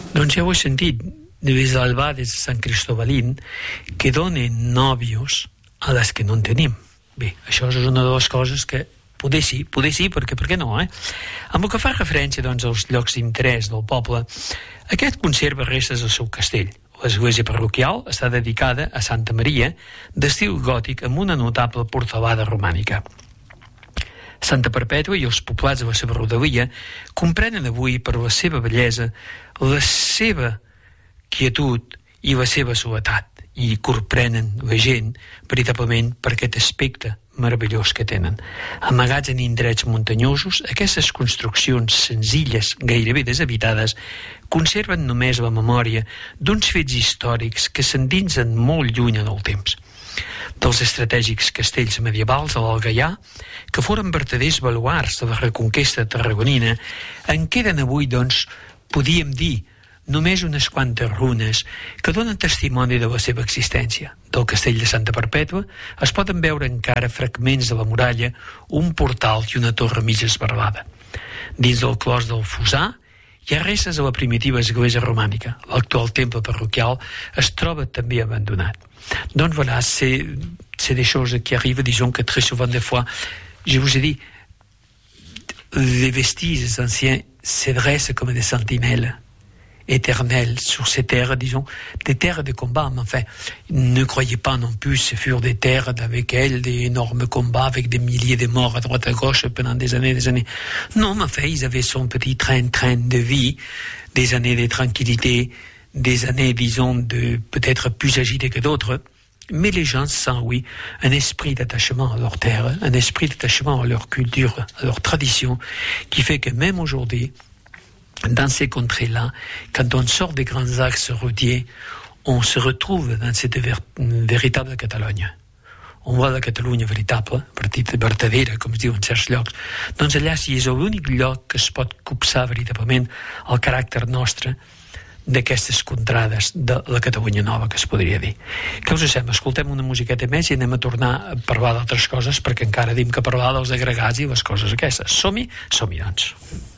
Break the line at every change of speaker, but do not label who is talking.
Doncs ja ho he sentit, des d'Albades de Sant Cristobalín, que donen nòvios a les que no en tenim. Bé, això és una de les coses que poder sí, perquè per què no, Amb el que fa referència, doncs, als llocs d'interès del poble, aquest conserva restes del seu castell. L'església parroquial està dedicada a Santa Maria, d'estil gòtic amb una notable portalada romànica. Santa Perpètua i els poblats de la seva rodalia comprenen avui per la seva bellesa, la seva quietud i la seva soledat, i corprenen la gent veritablement per aquest aspecte meravellós que tenen. Amagats en indrets muntanyosos, aquestes construccions senzilles, gairebé deshabitades, conserven només la memòria d'uns fets històrics que s'endinsen molt lluny en el temps. Dels estratègics castells medievals a l'Algaià, que foren vertaders baluards de la reconquesta tarragonina, en queden avui, doncs, podíem dir, només unes quantes runes que donen testimoni de la seva existència. Del castell de Santa Perpètua es poden veure encara fragments de la muralla, un portal i una torre mig esbarbada. Dins del clos del Fusà hi ha restes de la primitiva església romànica. L'actual temple parroquial es troba també abandonat. Donc voilà, c'est des choses qui arrivent, disons que très souvent des fois, je vous ai dit, les vestiges anciens se dressent comme des sentinelles éternelles sur ces terres, disons, des terres de combat, mais enfin, ne croyez pas non plus, ce furent des terres avec elles, des énormes combats avec des milliers de morts à droite à gauche pendant des années. Non, mais enfin, ils avaient son petit train de vie, des années de tranquillité, des années, disons, de peut-être plus agitées que d'autres, mais les gens sentent, oui, un esprit d'attachement à leur terre, un esprit d'attachement à leur culture, à leur tradition, qui fait que même aujourd'hui, dans ces contrées-là, quand on sort des grands axes routiers, on se retrouve dans cette véritable Catalogne. On voit la Catalunya veritable, petita vertadera, com es diu en certs llocs. Doncs allà sí és l'únic lloc que es pot copsar veritablement el caràcter nostre d'aquestes contrades de la Catalunya nova, que es podria dir. Què us sembla? Escoltem una musiqueta més i anem a tornar a parlar d'altres coses, perquè encara dim que parlar dels agregats i les coses aquestes. Som-hi, doncs.